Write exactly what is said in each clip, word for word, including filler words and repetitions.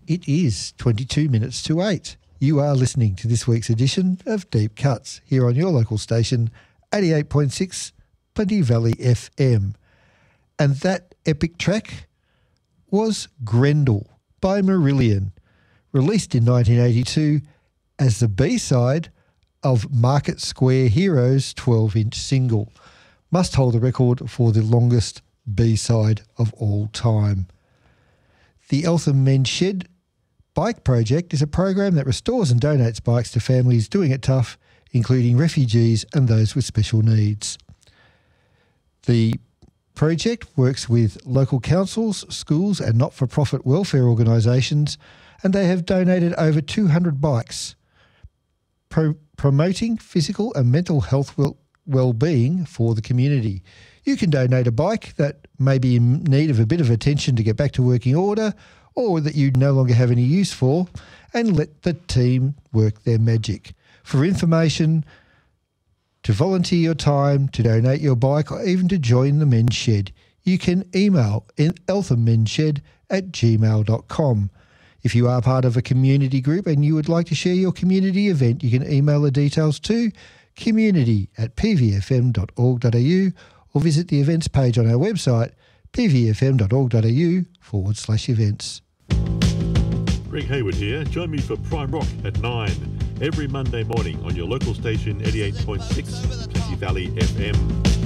It is twenty-two minutes to eight. You are listening to this week's edition of Deep Cuts here on your local station, eighty-eight point six Plenty Valley F M. And that epic track was Grendel by Marillion, released in nineteen eighty-two as the B-side of Market Square Heroes' twelve-inch single. Must hold the record for the longest B-side of all time. The Eltham Men's Shed Bike Project is a program that restores and donates bikes to families doing it tough, including refugees and those with special needs. The project works with local councils, schools and not-for-profit welfare organisations, and they have donated over two hundred bikes, pro- promoting physical and mental health well- well-being for the community. You can donate a bike that may be in need of a bit of attention to get back to working order, or that you no longer have any use for, and let the team work their magic. For information, to volunteer your time, to donate your bike, or even to join the Men's Shed, you can email elthammenshed at gmail dot com. If you are part of a community group and you would like to share your community event, you can email the details to community at p v f m dot org dot a u or visit the events page on our website, p v f m dot org dot a u forward slash events. Greg Hayward here. Join me for Prime Rock at nine every Monday morning on your local station eighty-eight point six Plenty Valley F M.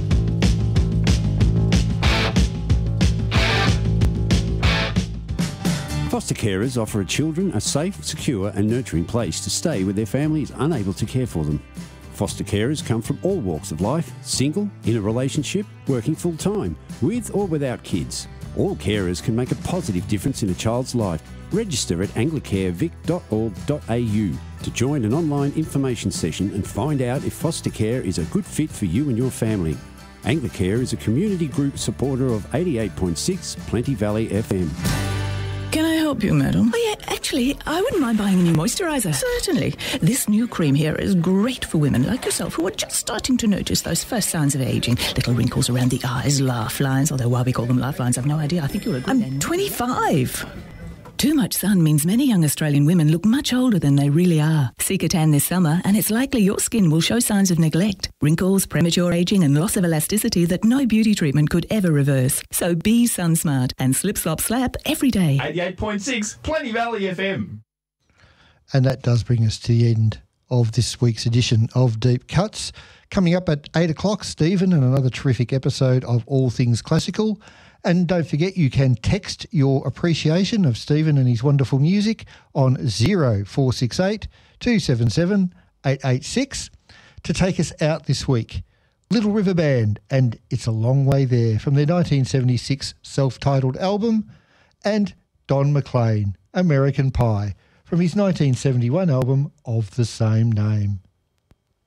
Foster carers offer children a safe, secure and nurturing place to stay where their family is unable to care for them. Foster carers come from all walks of life, single, in a relationship, working full-time, with or without kids. All carers can make a positive difference in a child's life. Register at anglicare vic dot org dot a u to join an online information session and find out if foster care is a good fit for you and your family. Anglicare is a community group supporter of eighty-eight point six Plenty Valley F M. Can I help you, madam? Oh, yeah, actually, I wouldn't mind buying a new moisturiser. Certainly. This new cream here is great for women like yourself who are just starting to notice those first signs of ageing. Little wrinkles around the eyes, laugh lines, although why we call them laugh lines, I've no idea. I think you're a good I'm then. twenty-five. Too much sun means many young Australian women look much older than they really are. Seek a tan this summer and it's likely your skin will show signs of neglect, wrinkles, premature ageing and loss of elasticity that no beauty treatment could ever reverse. So be sun smart and slip slop slap every day. eighty-eight point six Plenty Valley F M. And that does bring us to the end of this week's edition of Deep Cuts. Coming up at eight o'clock, Stephen and another terrific episode of All Things Classical. And don't forget, you can text your appreciation of Stephen and his wonderful music on zero four six eight, two seven seven, eight eight six to take us out this week. Little River Band and It's a Long Way There from their nineteen seventy-six self-titled album, and Don McLean, American Pie, from his nineteen seventy-one album of the same name.